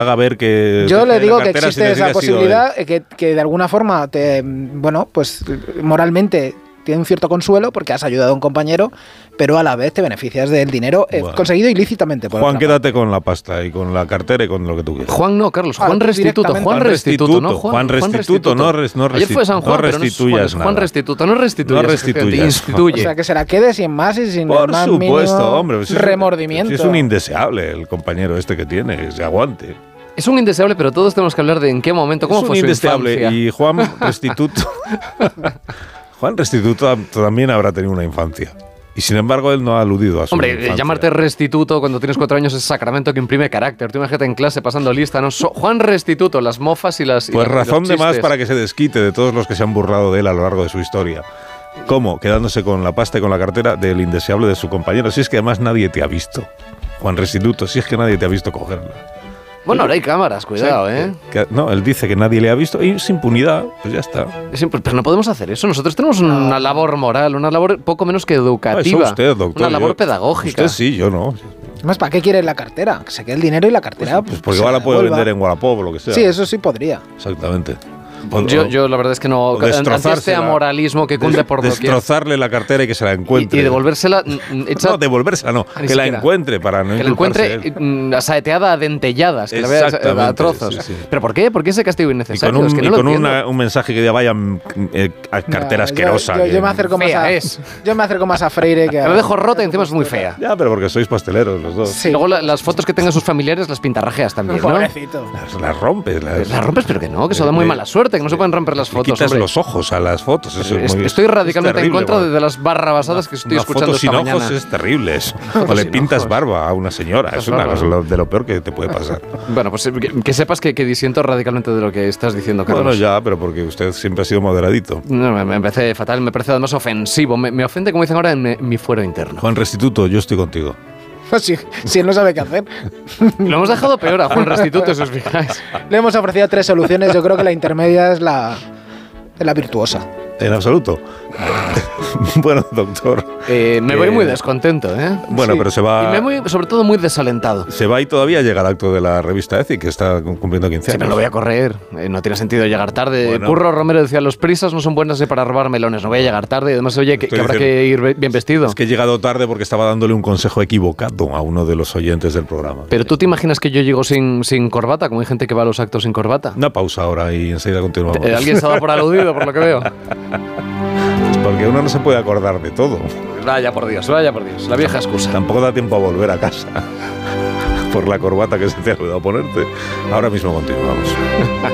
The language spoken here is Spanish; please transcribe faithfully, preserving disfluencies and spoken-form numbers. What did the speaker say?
haga ver que... Yo le digo que existe esa posibilidad, que, que de alguna forma, te, bueno, pues moralmente tiene un cierto consuelo porque has ayudado a un compañero, pero a la vez te beneficias del dinero eh, bueno. conseguido ilícitamente. Por Juan, quédate parte. con la pasta y con la cartera y con lo que tú quieras. Juan no, Carlos, Juan ah, Restituto. Juan Restituto, ¿no? Juan, Juan Restituto, no, res, no Ayer fue San Juan, no restituyas no, Juan Restituto, no restituyas. No restituyas. Instituye. O sea, que se la quede sin más y sin Por más supuesto, hombre. Si remordimiento. Es, si es un indeseable el compañero este que tiene, que se aguante. Es un indeseable, pero todos tenemos que hablar de en qué momento, cómo es fue un su indeseable infancia. Y Juan Restituto... Juan Restituto también habrá tenido una infancia. Y sin embargo, él no ha aludido a su Hombre, infancia. llamarte Restituto cuando tienes cuatro años es sacramento que imprime carácter. Tú imagínate en clase pasando lista, ¿no? So, Juan Restituto, las mofas y las... Y pues las, razón y de los más para que se desquite de todos los que se han burlado de él a lo largo de su historia. ¿Cómo? Quedándose con la pasta y con la cartera del indeseable de su compañero. Si es que además nadie te ha visto. Juan Restituto, si es que nadie te ha visto cogerla. Bueno, ahora hay cámaras, cuidado, o sea, ¿eh? Que, que, no, él dice que nadie le ha visto y es impunidad, pues ya está. Es imp- pero no podemos hacer eso. Nosotros tenemos una labor moral, una labor poco menos que educativa. No, eso usted, doctor. Una labor yo, pedagógica. Usted sí, yo no. Además, ¿para qué quiere la cartera? Que se quede el dinero y la cartera. Pues, pues porque igual la puede vender en Wallapop o lo que sea. Sí, eso sí podría. Exactamente. Yo, yo la verdad es que no, ante este amoralismo que cunde por doquier. Destrozarle la cartera y que se la encuentre. Y, y devolvérsela hecha, no, devolvérsela no, que siquiera. la encuentre para no que la encuentre saeteada a dentelladas, que la vea a trozos. Sí, sí. ¿Pero por qué? ¿Por qué ese castigo innecesario? Y con un, es que no y lo con una, un mensaje que diga vaya eh, a cartera asquerosa. Yo, yo, yo, me acerco más a, es. yo me acerco más a Freire que a... Lo dejo rota y encima es muy fea. Ya, pero porque sois pasteleros los dos. Sí. Luego la, las fotos que tengan sus familiares las pintarrajeas también, ¿no? Pobrecito. Las, las rompes. Las, las rompes, pero que no, que eso da muy mala suerte, que no se pueden romper las fotos. Le quitas hombre. los ojos a las fotos. Eso es muy, estoy radicalmente es terrible, en contra bueno. de las barrabasadas que estoy una escuchando foto esta sin mañana. Ojos es terrible eso. O le pintas ojos. barba a una señora. Es una cosa de lo peor que te puede pasar. Bueno, pues que, que sepas que, que disiento radicalmente de lo que estás diciendo, Carlos. Bueno, ya, pero porque usted siempre ha sido moderadito. No, me, me parece fatal, me parece además ofensivo. Me, me ofende, como dicen ahora, en, en mi fuero interno. Juan Restituto, yo estoy contigo. Si, si él no sabe qué hacer. Lo hemos dejado peor a Juan Restituto, si os fijáis. Le hemos ofrecido tres soluciones. Yo creo que la intermedia es la, es la virtuosa. En absoluto. Bueno, doctor. Eh, me eh, voy muy descontento, ¿eh? Bueno, sí. Pero se va... Y me voy, sobre todo, muy desalentado. Se va y todavía llega el acto de la revista E C I, que está cumpliendo quince años. Sí, no lo voy a correr. Eh, no tiene sentido llegar tarde. Bueno. Curro Romero decía, los prisas no son buenas para robar melones. No voy a llegar tarde. Y además, oye, que, que habrá que ir bien vestido. Es que he llegado tarde porque estaba dándole un consejo equivocado a uno de los oyentes del programa. Pero ¿tú te imaginas que yo llego sin, sin corbata? Como hay gente que va a los actos sin corbata. Una pausa ahora y enseguida continuamos. Eh, alguien se ha dado por aludido, por lo que veo. Porque uno no se puede acordar de todo. Vaya por Dios, vaya por Dios. La vieja excusa. Tampoco da tiempo a volver a casa por la corbata que se te ha olvidado ponerte. Ahora mismo continuamos.